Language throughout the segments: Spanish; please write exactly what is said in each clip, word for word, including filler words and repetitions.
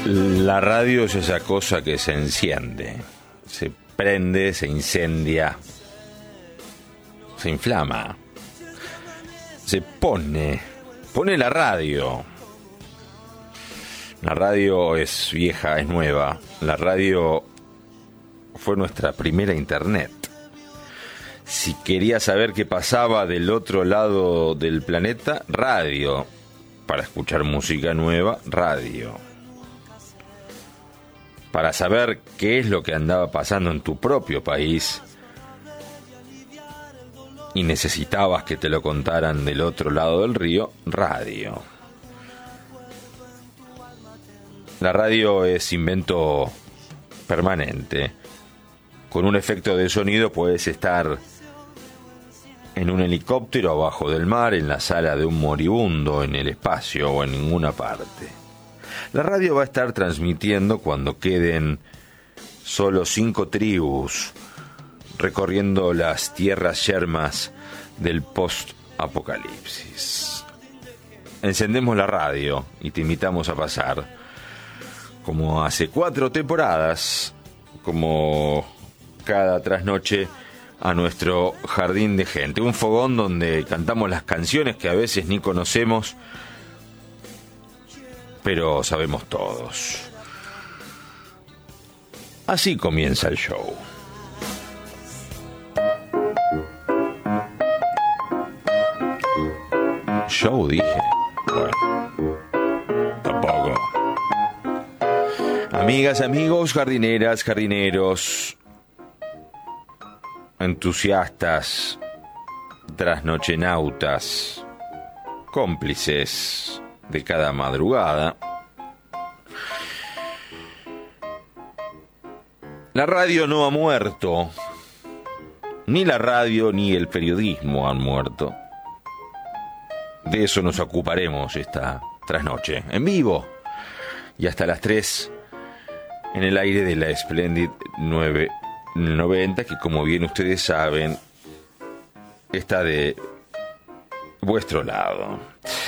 La radio es esa cosa que se enciende, se prende, se incendia, se inflama, se pone, pone la radio. La radio es vieja, es nueva. La radio fue nuestra primera internet. Si querías saber qué pasaba del otro lado del planeta, radio. Para escuchar música nueva, radio. Para saber qué es lo que andaba pasando en tu propio país y necesitabas que te lo contaran del otro lado del río, radio. La radio es invento permanente. Con un efecto de sonido puedes estar en un helicóptero abajo del mar, en la sala de un moribundo, en el espacio o en ninguna parte. La radio va a estar transmitiendo cuando queden solo cinco tribus recorriendo las tierras yermas del post-apocalipsis. Encendemos la radio y te invitamos a pasar, como hace cuatro temporadas, como cada trasnoche, a nuestro jardín de gente, un fogón donde cantamos las canciones que a veces ni conocemos, pero sabemos todos. Así comienza el show. Show, dije. Bueno, tampoco. Amigas, amigos, jardineras, jardineros, entusiastas, trasnochenautas, cómplices de cada madrugada. La radio no ha muerto. Ni la radio ni el periodismo han muerto. De eso nos ocuparemos esta trasnoche, en vivo, y hasta las tres, en el aire de la Splendid nueve noventa, que como bien ustedes saben, está de vuestro lado.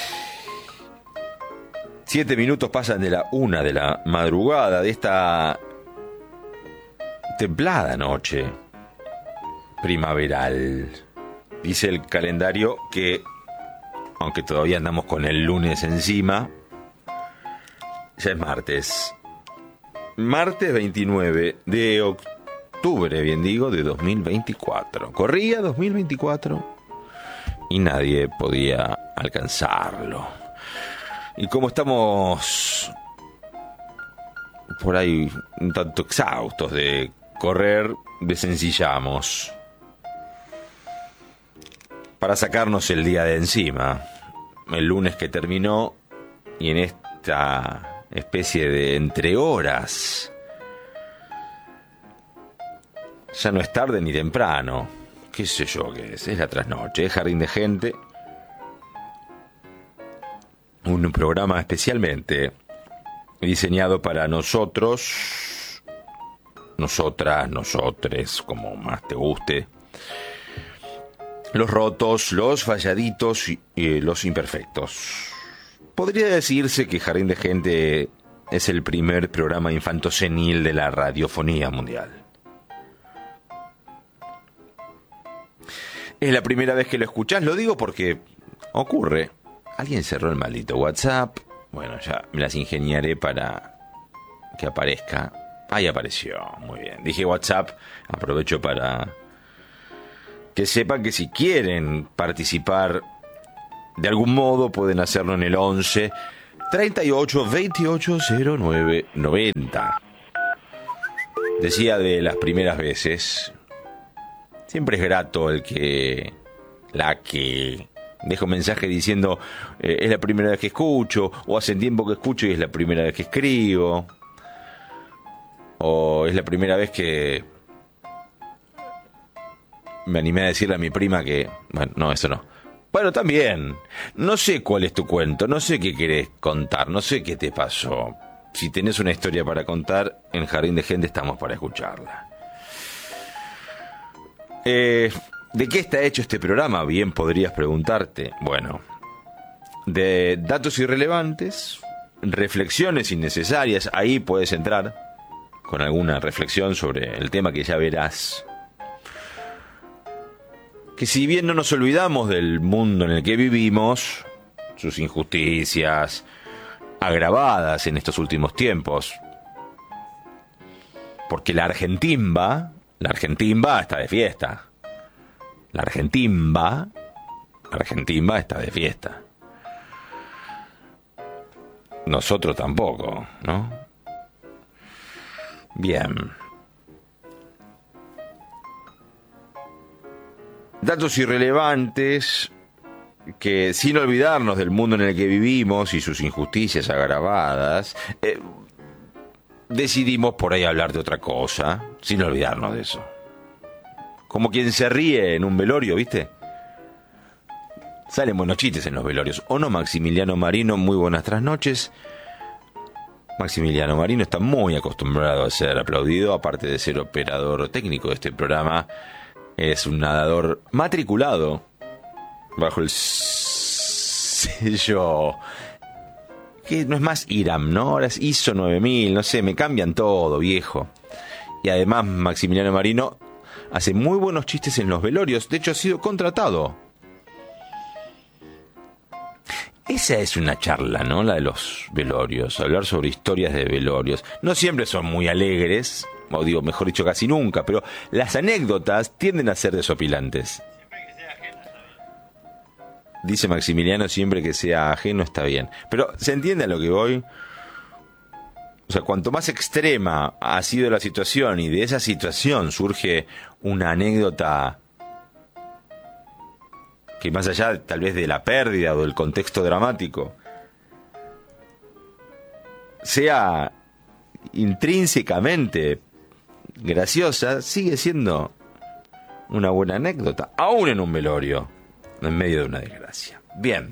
Siete minutos pasan de la una de la madrugada de esta templada noche primaveral. Dice el calendario que, aunque todavía andamos con el lunes encima, ya es martes. Martes veintinueve de octubre, bien digo, de dos mil veinticuatro. Corría dos mil veinticuatro y nadie podía alcanzarlo. Y como estamos por ahí un tanto exhaustos de correr, desencillamos para sacarnos el día de encima, el lunes que terminó, y en esta especie de entre horas ya no es tarde ni temprano, qué sé yo qué es, es la trasnoche, es Jardín de Gente, un programa especialmente diseñado para nosotros, nosotras, nosotres, como más te guste, los rotos, los falladitos y eh, los imperfectos. Podría decirse que Jardín de Gente es el primer programa infantosenil de la radiofonía mundial. Es la primera vez que lo escuchás, lo digo porque ocurre. Alguien cerró el maldito WhatsApp. Bueno, ya me las ingeniaré para que aparezca. Ahí apareció, muy bien. Dije WhatsApp, aprovecho para que sepan que si quieren participar de algún modo pueden hacerlo en el once treinta y ocho veintiocho cero nueve noventa. Decía de las primeras veces, siempre es grato el que, la que deja un mensaje diciendo eh, es la primera vez que escucho, o hace tiempo que escucho y es la primera vez que escribo, o es la primera vez que me animé a decirle a mi prima que... Bueno, no, eso no. Bueno, también, no sé cuál es tu cuento, no sé qué querés contar, no sé qué te pasó. Si tenés una historia para contar, en Jardín de Gente estamos para escucharla. Eh, ¿De qué está hecho este programa? Bien podrías preguntarte. Bueno, de datos irrelevantes, reflexiones innecesarias. Ahí puedes entrar con alguna reflexión sobre el tema que ya verás. Que si bien no nos olvidamos del mundo en el que vivimos, sus injusticias agravadas en estos últimos tiempos, porque la Argentimba, la Argentimba está de fiesta. La Argentimba, la Argentimba está de fiesta. Nosotros tampoco, ¿no? Bien. Datos irrelevantes que, sin olvidarnos del mundo en el que vivimos y sus injusticias agravadas, eh, decidimos por ahí hablar de otra cosa, sin olvidarnos de eso. Como quien se ríe en un velorio, ¿viste? Salen buenos chistes en los velorios. ¿O no, Maximiliano Marino? Muy buenas trasnoches. Maximiliano Marino está muy acostumbrado a ser aplaudido, aparte de ser operador técnico de este programa. Es un nadador matriculado bajo el sello que no es más IRAM, ¿no? Ahora es ISO nueve mil, no sé, me cambian todo, viejo. Y además Maximiliano Marino hace muy buenos chistes en los velorios. De hecho, ha sido contratado. Esa es una charla, ¿no? La de los velorios, hablar sobre historias de velorios. No siempre son muy alegres, o digo, mejor dicho, casi nunca, pero las anécdotas tienden a ser desopilantes. Siempre que sea ajeno está bien. Dice Maximiliano, siempre que sea ajeno está bien. Pero, ¿se entiende a lo que voy? O sea, cuanto más extrema ha sido la situación y de esa situación surge una anécdota que, más allá tal vez de la pérdida o del contexto dramático, sea intrínsecamente graciosa, sigue siendo una buena anécdota, aún en un velorio, en medio de una desgracia. Bien.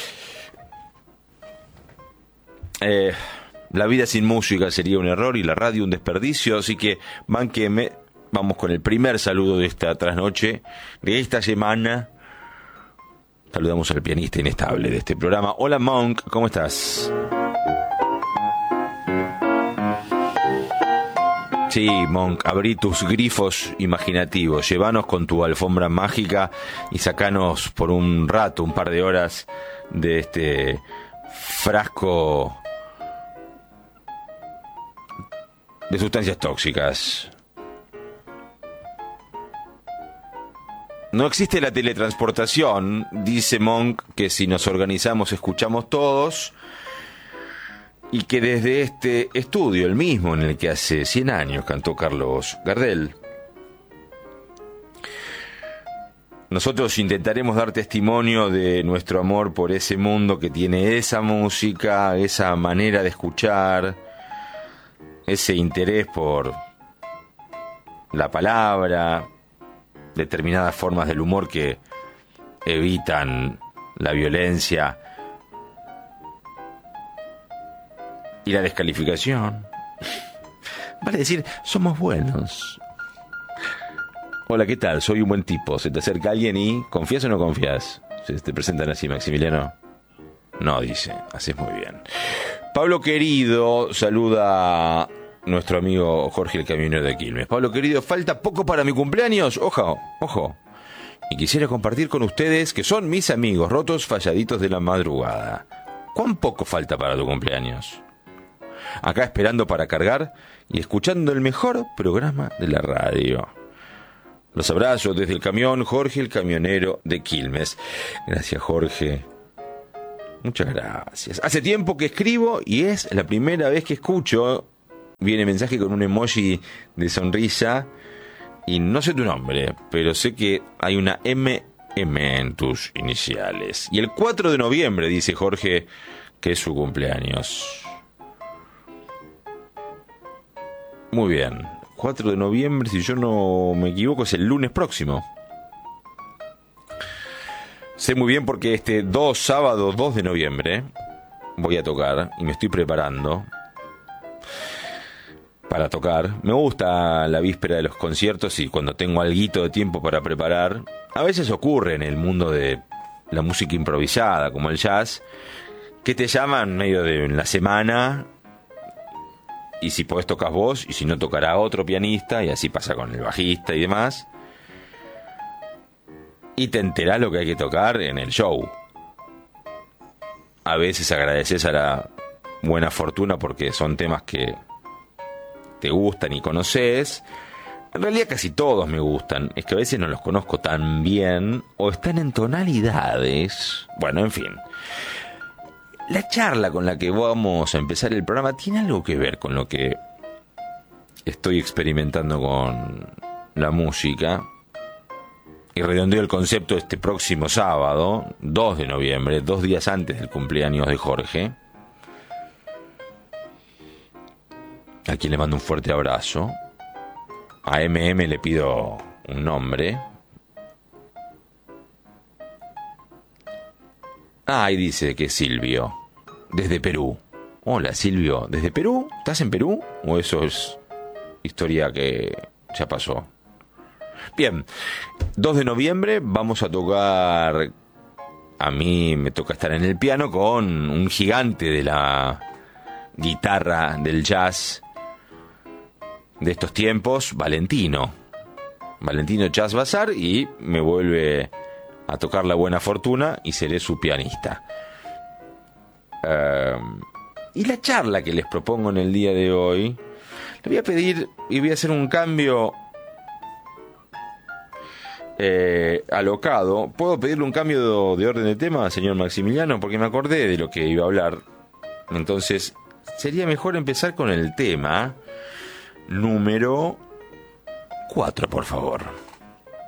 Eh, la vida sin música sería un error y la radio un desperdicio, así que bánqueme. Vamos con el primer saludo de esta trasnoche, de esta semana. Saludamos al pianista inestable de este programa. Hola Monk, ¿cómo estás? Sí, Monk, abrí tus grifos imaginativos, llévanos con tu alfombra mágica y sacanos por un rato, un par de horas, de este frasco de sustancias tóxicas. No existe la teletransportación, dice Monk, que si nos organizamos escuchamos todos, y que desde este estudio, el mismo en el que hace cien años cantó Carlos Gardel, nosotros intentaremos dar testimonio de nuestro amor por ese mundo que tiene esa música, esa manera de escuchar, ese interés por la palabra, determinadas formas del humor que evitan la violencia y la descalificación. Vale decir, somos buenos. Hola, ¿qué tal? Soy un buen tipo. Se te acerca alguien y ¿confías o no confías? Se te presentan así, Maximiliano. No, dice. Haces muy bien. Pablo querido, saluda a nuestro amigo Jorge el camionero de Quilmes. Pablo querido, falta poco para mi cumpleaños. Ojo, ojo. Y quisiera compartir con ustedes que son mis amigos rotos falladitos de la madrugada. ¿Cuán poco falta para tu cumpleaños? Acá esperando para cargar y escuchando el mejor programa de la radio. Los abrazos desde el camión, Jorge el camionero de Quilmes. Gracias, Jorge. Muchas gracias. Hace tiempo que escribo y es la primera vez que escucho. Viene mensaje con un emoji de sonrisa. Y no sé tu nombre, pero sé que hay una M M en tus iniciales. Y el cuatro de noviembre, dice Jorge, que es su cumpleaños. Muy bien. cuatro de noviembre, si yo no me equivoco, es el lunes próximo. Sé muy bien porque este dos, sábado dos de noviembre, voy a tocar y me estoy preparando para tocar. Me gusta la víspera de los conciertos y cuando tengo alguito de tiempo para preparar. A veces ocurre en el mundo de la música improvisada, como el jazz, que te llaman medio de en la semana, y si podés tocas vos, y si no tocará otro pianista, y así pasa con el bajista y demás. Y te enterás lo que hay que tocar en el show. A veces agradeces a la buena fortuna porque son temas que te gustan y conoces. En realidad casi todos me gustan. Es que a veces no los conozco tan bien o están en tonalidades. Bueno, en fin. La charla con la que vamos a empezar el programa tiene algo que ver con lo que estoy experimentando con la música. Y redondeo el concepto este próximo sábado, dos de noviembre, dos días antes del cumpleaños de Jorge, a quien le mando un fuerte abrazo. A M M le pido un nombre. Ah, ahí dice que es Silvio, desde Perú. Hola Silvio, ¿desde Perú? ¿Estás en Perú? ¿O eso es historia que ya pasó? Bien, dos de noviembre vamos a tocar. A mí me toca estar en el piano con un gigante de la guitarra del jazz de estos tiempos, Valentino. Valentino Jazz Bazaar, y me vuelve a tocar la buena fortuna y seré su pianista. Uh, y la charla que les propongo en el día de hoy, le voy a pedir y voy a hacer un cambio eh, alocado. ¿Puedo pedirle un cambio de, de orden de tema, señor Maximiliano? Porque me acordé de lo que iba a hablar. Entonces, sería mejor empezar con el tema número cuatro, por favor.